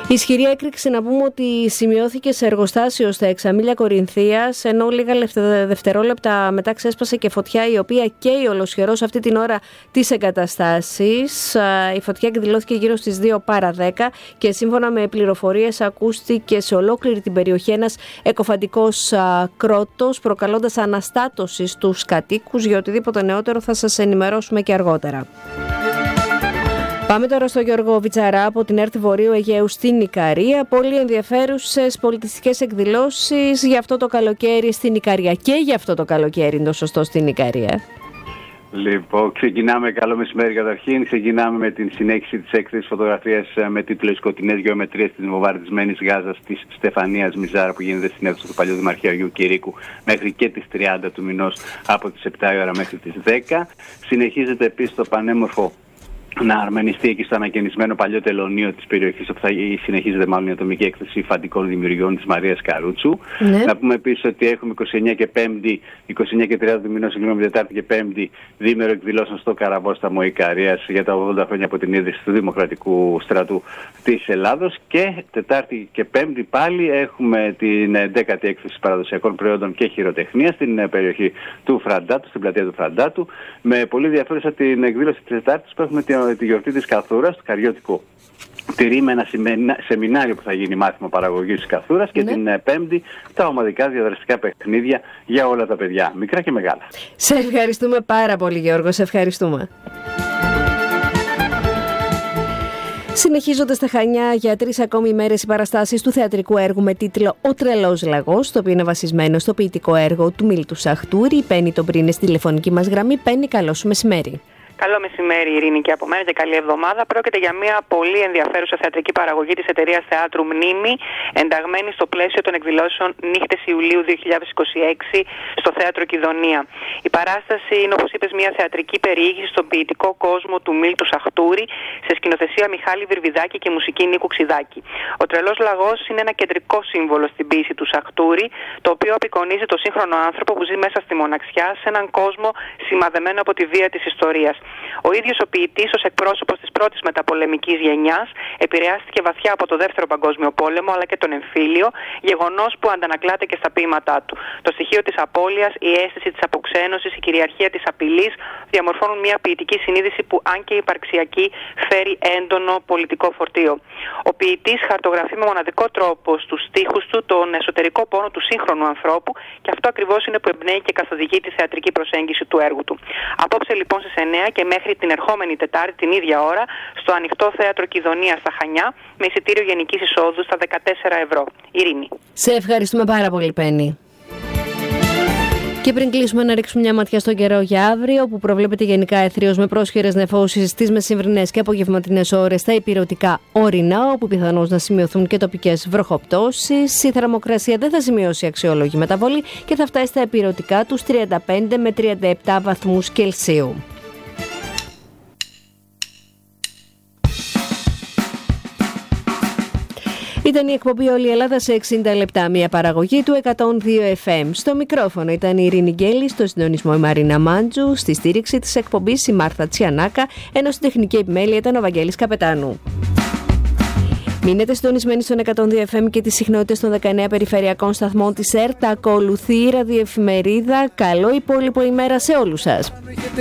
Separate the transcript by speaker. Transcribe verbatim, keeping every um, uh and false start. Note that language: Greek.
Speaker 1: Ισχυρή έκρηξη να πούμε ότι σημειώθηκε σε εργοστάσιο στα Εξαμήλια Κορινθίας, ενώ λίγα δευτερόλεπτα μετά ξέσπασε και φωτιά η οποία καίει ολοσχερός αυτή την ώρα τις εγκαταστάσεις. Η φωτιά εκδηλώθηκε γύρω στις δύο παρά δέκα και σύμφωνα με πληροφορίες ακούστηκε σε ολόκληρη την περιοχή ένας εκοφαντικός κρότος, προκαλώντας αναστάτωση στους κατοίκους. Για οτιδήποτε νεότερο θα σας ενημερώσουμε και αργότερα. Πάμε τώρα στο Γιώργο Βιτσαρά από την ΕΡΤ Βορείου Αιγαίου στην Ικαρία. Πολύ ενδιαφέρουσες πολιτιστικές εκδηλώσεις για αυτό το καλοκαίρι στην Ικαρία. Και για αυτό το καλοκαίρι είναι το σωστό στην Ικαρία.
Speaker 2: Λοιπόν, ξεκινάμε, καλό μεσημέρι καταρχήν. Ξεκινάμε με την συνέχιση της έκθεσης φωτογραφίας με τίτλο «Οι σκοτεινές γεωμετρίες της βομβαρδισμένης Γάζας» της Στεφανίας Μιζάρα, που γίνεται στην αίθουσα του παλιού Δημαρχείου Κυρίκου μέχρι και τις τριάντα του μηνός, από τις επτά η ώρα μέχρι τις δέκα. Συνεχίζεται επίσης το πανέμορφο να αρμενιστεί εκεί στο ανακαινισμένο παλιό τελωνείο της περιοχής, όπου θα συνεχίζεται μάλλον η ατομική έκθεση φαντικών δημιουργιών της Μαρίας Καρούτσου. Ναι. Να πούμε επίσης ότι έχουμε είκοσι εννέα και πέμπτη, είκοσι εννέα και τριάντα του μηνός, συγγνώμη, Τετάρτη και Πέμπτη, διήμερο εκδηλώσεων στο Καραβόσταμο Ικαρίας για τα ογδόντα χρόνια από την ίδρυση του Δημοκρατικού Στρατού της Ελλάδος. Και Τετάρτη και Πέμπτη πάλι έχουμε την δέκατη έκθεση παραδοσιακών προϊόντων και χειροτεχνίας στην περιοχή του Φραντάτου, στην πλατεία του Φραντάτου. Με πολύ ενδιαφέρουσα την εκδήλωση της Τετάρτης που έχουμε τη γιορτή της Καθούρας, το Καριώτικο τυρί, με ένα σεμινάριο που θα γίνει μάθημα παραγωγής της Καθούρας, και ναι. την Πέμπτη τα ομαδικά διαδραστικά παιχνίδια για όλα τα παιδιά, μικρά και μεγάλα.
Speaker 1: Σε ευχαριστούμε πάρα πολύ, Γιώργο, σε ευχαριστούμε. Συνεχίζονται στα Χανιά για τρεις ακόμη ημέρες οι παραστάσεις του θεατρικού έργου με τίτλο «Ο Τρελός Λαγός», το οποίο είναι βασισμένο στο ποιητικό έργο του Μίλτου Σαχτούρη. Η Πέννη τον πριν στη τηλεφωνική μας γραμμή. Πέννη, καλό σου μεσημέρι.
Speaker 3: Καλό μεσημέρι, Ειρήνη, και από μένα και καλή εβδομάδα. Πρόκειται για μια πολύ ενδιαφέρουσα θεατρική παραγωγή της εταιρείας Θεάτρου Μνήμη, ενταγμένη στο πλαίσιο των εκδηλώσεων Νύχτες Ιουλίου δύο χιλιάδες είκοσι έξι στο Θέατρο Κιδωνία. Η παράσταση είναι, όπως είπες, μια θεατρική περιήγηση στον ποιητικό κόσμο του Μίλτου Σαχτούρη, σε σκηνοθεσία Μιχάλη Βιρβιδάκη και μουσική Νίκου Ξιδάκη. Ο Τρελός Λαγός είναι ένα κεντρικό σύμβολο στην ποίηση του Σαχτούρη, το οποίο απεικονίζει το σύγχρονο άνθρωπο που ζει μέσα στη μοναξιά, σε έναν κόσμο σημαδεμένο από τη βία της ιστορίας. Ο ίδιος ο ποιητής, ως εκπρόσωπος της πρώτης μεταπολεμικής γενιάς, επηρεάστηκε βαθιά από το Δεύτερο Παγκόσμιο Πόλεμο αλλά και τον εμφύλιο, γεγονός που αντανακλάται και στα ποίηματά του. Το στοιχείο της απώλειας, η αίσθηση της αποξένωσης, η κυριαρχία της απειλής διαμορφώνουν μια ποιητική συνείδηση που, αν και υπαρξιακή, φέρει έντονο πολιτικό φορτίο. Ο ποιητής χαρτογραφεί με μοναδικό τρόπο στους στίχους του τον εσωτερικό πόνο του σύγχρονου ανθρώπου, και αυτό ακριβώς είναι που εμπνέει και καθοδηγεί τη θεατρική προσέγγιση του έργου του. Απόψε λοιπόν στις εννέα και μέχρι την ερχόμενη Τετάρτη την ίδια ώρα στο Ανοιχτό Θέατρο Κιδωνία στα Χανιά, με εισιτήριο γενικής εισόδου στα δεκατέσσερα ευρώ. Ειρήνη.
Speaker 1: Σε ευχαριστούμε πάρα πολύ, Πέννη. Και πριν κλείσουμε, να ρίξουμε μια ματιά στον καιρό για αύριο, που προβλέπεται γενικά αιθρίως με πρόσχερες νεφώσεις στις μεσημβρινές και απογευματινές ώρες στα ηπειρωτικά ορεινά, όπου πιθανώς να σημειωθούν και τοπικές βροχοπτώσεις. Η θερμοκρασία δεν θα σημειώσει αξιόλογη μεταβολή και θα φτάσει στα ηπειρωτικά τους τριάντα πέντε με τριάντα επτά βαθμούς Κελσίου. Ήταν η εκπομπή «Όλη η Ελλάδα σε εξήντα λεπτά», μια παραγωγή του εκατόν δύο εφ εμ. Στο μικρόφωνο ήταν η Ειρήνη Γκέλη, στο συντονισμό η Μαρίνα Μάντζου, στη στήριξη της εκπομπής η Μάρθα Τσιανάκα, ενώ στην τεχνική επιμέλεια ήταν ο Βαγγέλης Καπετάνου. Μείνετε συντονισμένοι στον εκατόν δύο εφ εμ και τις συχνότητες των δεκαεννέα περιφερειακών σταθμών της ΕΡΤ. Ακολουθεί η ραδιοεφημερίδα. Καλό υπόλοιπο ημέρα σε όλους σας.